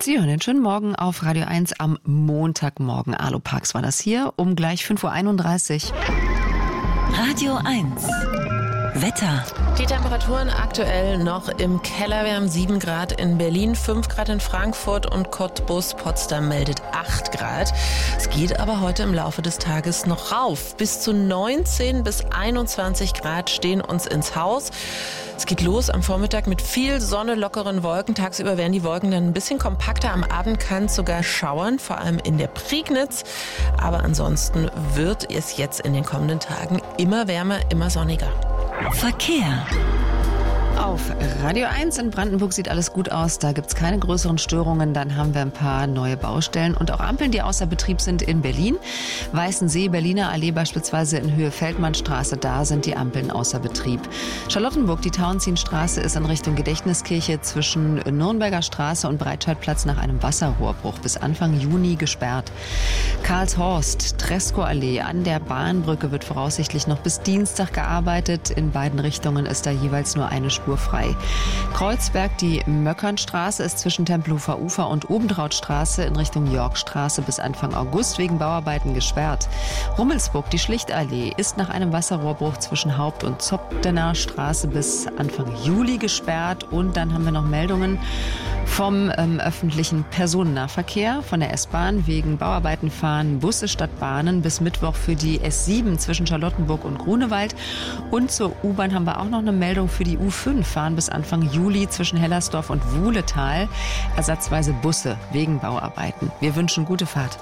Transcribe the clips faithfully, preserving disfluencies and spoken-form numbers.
Sie hören den schönen Morgen auf Radio eins am Montagmorgen. Aloparks war das hier um gleich fünf Uhr einunddreißig. Radio eins. Wetter. Die Temperaturen aktuell noch im Keller. Wir haben sieben Grad in Berlin, fünf Grad in Frankfurt und Cottbus. Potsdam meldet acht Grad. Es geht aber heute im Laufe des Tages noch rauf. Bis zu neunzehn bis einundzwanzig Grad stehen uns ins Haus. Es geht los am Vormittag mit viel Sonne, lockeren Wolken. Tagsüber werden die Wolken dann ein bisschen kompakter. Am Abend kann es sogar schauern, vor allem in der Prignitz. Aber ansonsten wird es jetzt in den kommenden Tagen immer wärmer, immer sonniger. Verkehr. Auf Radio eins in Brandenburg sieht alles gut aus. Da gibt es keine größeren Störungen. Dann haben wir ein paar neue Baustellen und auch Ampeln, die außer Betrieb sind in Berlin. Weißensee, Berliner Allee beispielsweise in Höhe Feldmannstraße. Da sind die Ampeln außer Betrieb. Charlottenburg, die Tauentzienstraße ist in Richtung Gedächtniskirche zwischen Nürnberger Straße und Breitscheidplatz nach einem Wasserrohrbruch bis Anfang Juni gesperrt. Karlshorst, Tresco-Allee an der Bahnbrücke wird voraussichtlich noch bis Dienstag gearbeitet. In beiden Richtungen ist da jeweils nur eine Spur frei. Kreuzberg, die Möckernstraße ist zwischen Tempelhofer Ufer und Obentrautstraße in Richtung Yorkstraße bis Anfang August wegen Bauarbeiten gesperrt. Rummelsburg, die Schlichtallee, ist nach einem Wasserrohrbruch zwischen Haupt- und Zopfdener Straße bis Anfang Juli gesperrt. Und dann haben wir noch Meldungen vom ähm, öffentlichen Personennahverkehr, von der S-Bahn. Wegen Bauarbeiten fahren Busse statt Bahnen bis Mittwoch für die S sieben zwischen Charlottenburg und Grunewald. Und zur U-Bahn haben wir auch noch eine Meldung für die U fünf. Fahren bis Anfang Juli zwischen Hellersdorf und Wuhletal ersatzweise Busse wegen Bauarbeiten. Wir wünschen gute Fahrt.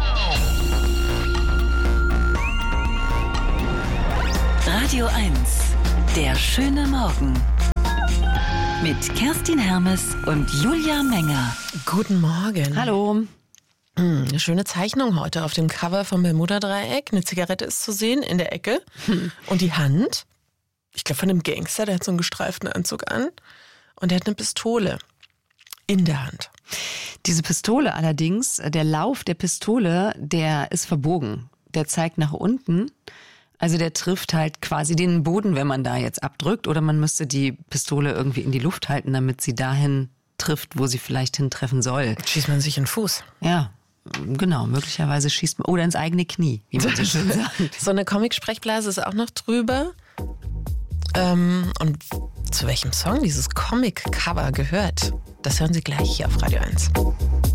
Radio eins. Der schöne Morgen. Mit Kerstin Hermes und Julia Menger. Guten Morgen. Hallo. Hm, eine schöne Zeichnung heute auf dem Cover vom Bermuda-Dreieck. Eine Zigarette ist zu sehen in der Ecke. Hm. Und die Hand, ich glaube von einem Gangster, der hat so einen gestreiften Anzug an. Und der hat eine Pistole in der Hand. Diese Pistole allerdings, der Lauf der Pistole, der ist verbogen. Der zeigt nach unten. Also der trifft halt quasi den Boden, wenn man da jetzt abdrückt. Oder man müsste die Pistole irgendwie in die Luft halten, damit sie dahin trifft, wo sie vielleicht hintreffen soll. Schießt man sich in den Fuß. Ja, genau. Möglicherweise schießt man, oder ins eigene Knie, wie man so schön sagt. So eine Comic-Sprechblase ist auch noch drüber. Ähm, und zu welchem Song dieses Comic-Cover gehört, das hören Sie gleich hier auf Radio eins.